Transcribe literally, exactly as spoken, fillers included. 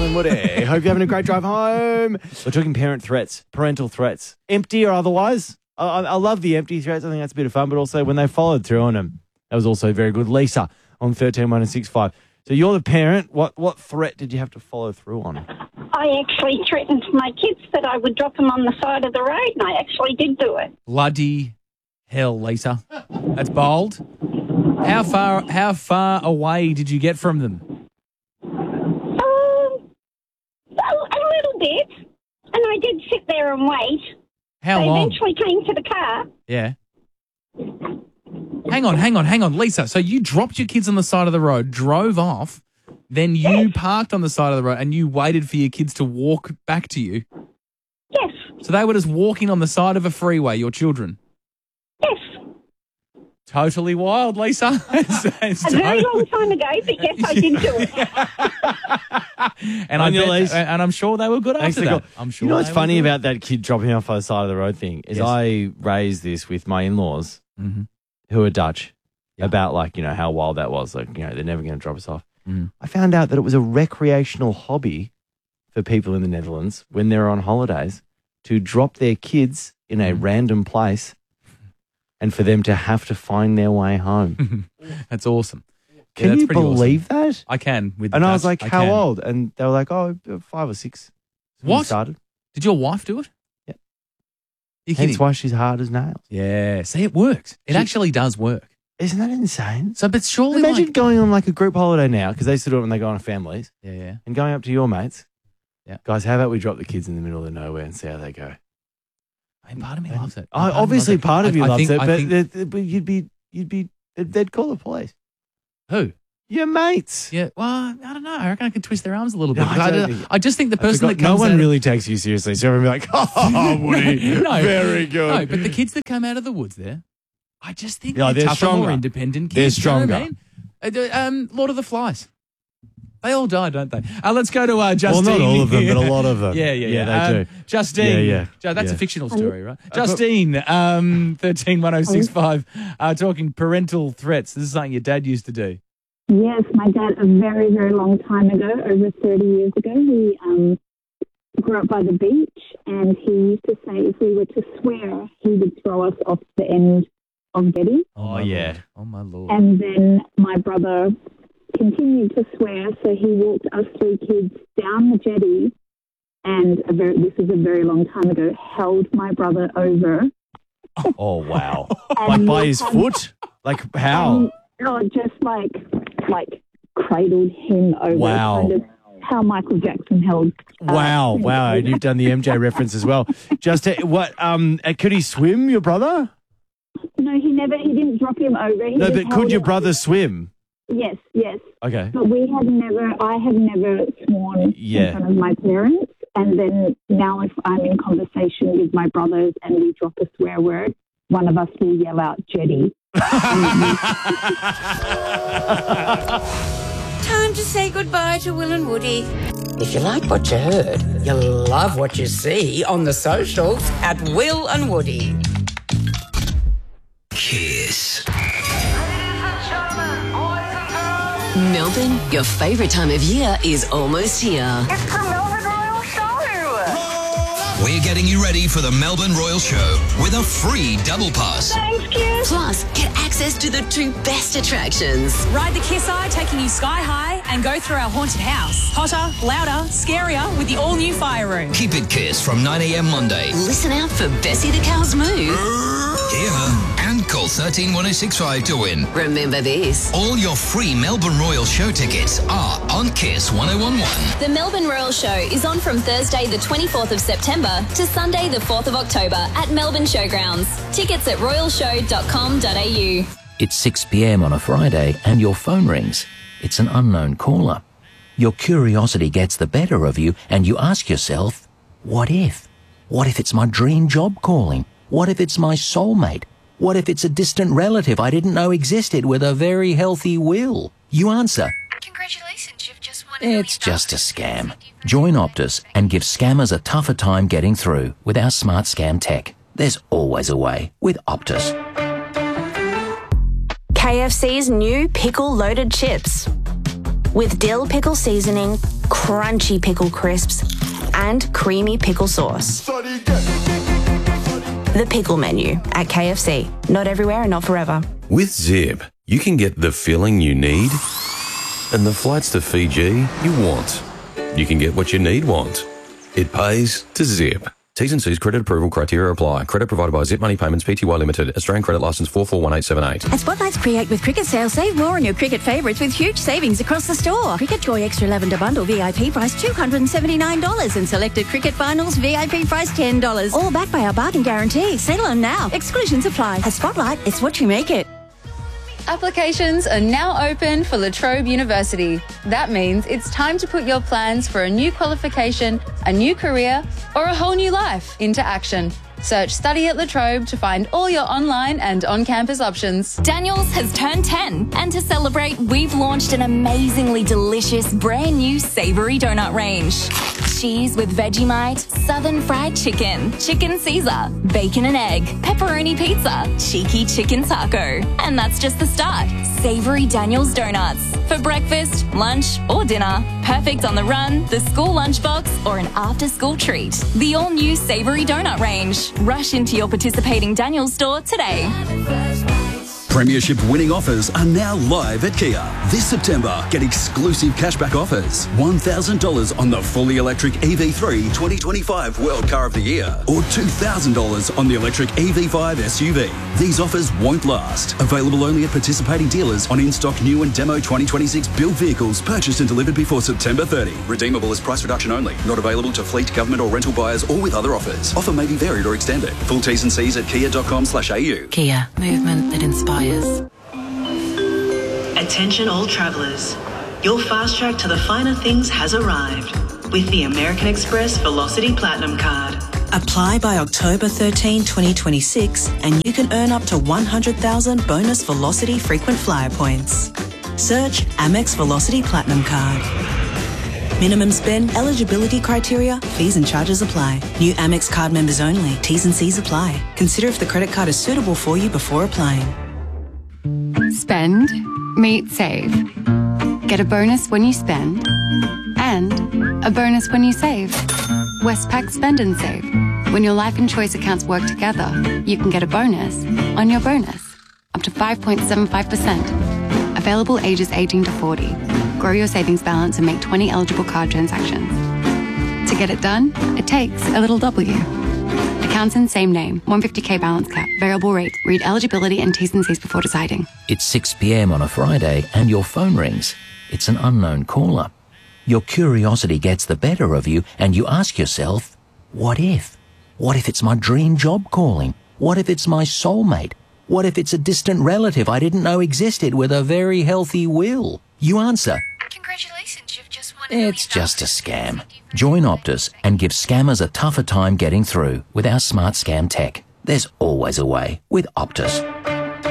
Will and Woody. Hope you're having a great drive home. We're talking parent threats, parental threats, empty or otherwise. I, I, I love the empty threats. I think that's a bit of fun, but also when they followed through on them, that was also very good. Lisa on thirteen one six five. So you're the parent. What what threat did you have to follow through on? I actually threatened my kids that I would drop them on the side of the road, and I actually did do it. Bloody hell, Lisa. That's bold. How far How far away did you get from them? Um, a, a little bit, and I did sit there and wait. How they long? eventually came to the car. Yeah. Hang on, hang on, hang on, Lisa. So you dropped your kids on the side of the road, drove off, then you Yes. parked on the side of the road and you waited for your kids to walk back to you. Yes, So they were just walking on the side of a freeway, your children. yes. Totally wild, Lisa. It's- it's A very tot- long time ago, but yes, I did do it. and, I On your bet- lease. and I'm sure they were good Thanks after for that. the- I'm sure You know what's they were funny good. about that kid dropping off on the side of the road thing is Yes. I raised this with my in-laws Mhm. who are Dutch Yeah. about like, you know, how wild that was. Like, you know, they're never going to drop us off. Mm. I found out that it was a recreational hobby for people in the Netherlands when they're on holidays to drop their kids in a Mm. random place and for them to have to find their way home. That's awesome. Yeah, Can that's you pretty awesome. believe that? I can. With And the I was Dutch, like, how can. old? And they were like, oh, five or six. when we What? started. Did your wife do it? Yeah. You Hence kidding? why she's hard as nails. Yeah. See, it works. It She- actually does work. Isn't that insane? So, but surely, Imagine like, going on like a group holiday now, because they used to do it when they go on families, yeah, yeah. and going up to your mates. Yeah. Guys, how about we drop the kids in the middle of nowhere and see how they go? I mean, part of me loves it. Oh, Part of me obviously, loves it. part of I- you I loves think- it, I but, think- the- the- but you'd be, you'd be, they'd they'd call the police. who? Your mates. Yeah. Well, I don't know. I reckon I could twist their arms a little bit. No, I because I, don't don't- think- I just think the I person that forgot- comes no one out really takes you seriously, so everyone be like, oh, Woody, No. very good. No, but the kids that come out of the woods there, I just think Yeah, they're, they're tougher, stronger. more independent They're kids. you know what I stronger. mean? Uh, the, um, Lord of the Flies. They all die, don't they? Uh, let's go to uh, Justine. Well, not all of them, but a lot of them. Yeah, yeah, yeah. Yeah, they Um, do. Justine. Yeah, yeah, Jo- that's yeah. a fictional story, right? Justine, um, thirteen one oh six five, uh, talking parental threats. This is something your dad used to do. Yes, my dad, a very, very long time ago, over thirty years ago, we um, grew up by the beach, and he used to say if we were to swear, he would throw us off the end of jetty. Oh, my yeah. Lord. Oh, my Lord. And then my brother continued to swear, so he walked us three kids down the jetty, and a very, this was a very long time ago, held my brother over. Oh, wow. like and by his um, foot? Like how? and, oh, just like, like cradled him over. Wow. Kind of how Michael Jackson held. uh, Wow, wow. And you've done the M J reference as well. Just uh, what, um, uh, could he swim, your brother? No, he never, he didn't drop him over. He No, just but held could your him brother over. swim? Yes, yes. Okay. But we have never, I have never sworn Yeah. in front of my parents. And then now if I'm in conversation with my brothers and we drop a swear word, one of us will yell out jetty. Time to say goodbye to Will and Woody. If you like what you heard, you'll love what you see on the socials at Will and Woody. Kiss. Melbourne, your favourite time of year is almost here. It's the Melbourne Royal Show. We're getting you ready for the Melbourne Royal Show with a free double pass. Thanks, kids. Plus, get access to the two best attractions. Ride the Kiss Eye, taking you sky high, and go through our haunted house. Hotter, louder, scarier with the all-new fire room. Keep it Kiss from nine a.m. Monday. Listen out for Bessie the Cow's move. Hear her and call thirteen one oh six five to win. Remember this. All your free Melbourne Royal Show tickets are on Kiss one oh one one. The Melbourne Royal Show is on from Thursday the twenty-fourth of September to Sunday the fourth of October at Melbourne Showgrounds. Tickets at royal show dot com dot a u. It's six p.m. on a Friday and your phone rings. It's an unknown caller. Your curiosity gets the better of you and you ask yourself, what if? What if it's my dream job calling? What if it's my soulmate? What if it's a distant relative I didn't know existed with a very healthy will? You answer, Congratulations, you've just won. it's just a scam. Join Optus and give scammers a tougher time getting through with our smart scam tech. There's always a way with Optus. K F C's new pickle loaded chips. With dill pickle seasoning, crunchy pickle crisps, and creamy pickle sauce. The pickle menu at K F C. Not everywhere and not forever. With Zip, you can get the filling you need and the flights to Fiji you want. You can get what you need want. It pays to Zip. T's and C's credit approval criteria apply. Credit provided by Zip Money Payments Pty Limited. Australian credit licence four four one eight seven eight. At Spotlight's Create with Cricket sale, save more on your cricket favourites with huge savings across the store. Cricket Joy Extra Lavender Bundle V I P price two hundred seventy-nine dollars and selected Cricket Finals V I P price ten dollars. All backed by our bargain guarantee. Sale on now. Exclusions apply. At Spotlight, it's what you make it. Applications are now open for La Trobe University. That means it's time to put your plans for a new qualification, a new career, or a whole new life into action. Search Study at La Trobe to find all your online and on-campus options. Daniel's has turned ten, and to celebrate, we've launched an amazingly delicious brand new savoury donut range. Cheese with Vegemite, southern fried chicken, chicken Caesar, bacon and egg, pepperoni pizza, cheeky chicken taco. And that's just the start. Savoury Daniel's Donuts. For breakfast, lunch or dinner. Perfect on the run, the school lunchbox or an after-school treat. The all-new Savoury Donut range. Rush into your participating Daniel's store today. Premiership winning offers are now live at Kia. This September, get exclusive cashback offers. one thousand dollars on the fully electric E V three twenty twenty-five World Car of the Year or two thousand dollars on the electric E V five S U V. These offers won't last. Available only at participating dealers on in-stock new and demo twenty twenty-six built vehicles purchased and delivered before September thirtieth. Redeemable as price reduction only. Not available to fleet, government or rental buyers or with other offers. Offer may be varied or extended. Full T's and C's at kia dot com slash a u. Kia. Movement that inspires. Attention all travellers. Your fast track to the finer things has arrived with the American Express Velocity Platinum Card. Apply by October thirteenth, twenty twenty-six and you can earn up to one hundred thousand bonus Velocity frequent flyer points. Search Amex Velocity Platinum Card. Minimum spend, eligibility criteria, fees and charges apply. New Amex card members only. T's and C's apply. Consider if the credit card is suitable for you before applying. Spend, meet, save. Get a bonus when you spend and a bonus when you save. Westpac Spend and Save. When your life and choice accounts work together, you can get a bonus on your bonus. Up to five point seven five percent. Available ages eighteen to forty. Grow your savings balance and make twenty eligible card transactions. To get it done, it takes a little W. Accounts in same name. one hundred fifty K balance cap. Variable rate. Read eligibility and T's and C's before deciding. It's six p.m. on a Friday and your phone rings. It's an unknown caller. Your curiosity gets the better of you and you ask yourself, what if? What if it's my dream job calling? What if it's my soulmate? What if it's a distant relative I didn't know existed with a very healthy will? You answer, congratulations, you've just won. It's just a scam. Join Optus and give scammers a tougher time getting through with our smart scam tech. There's always a way with Optus.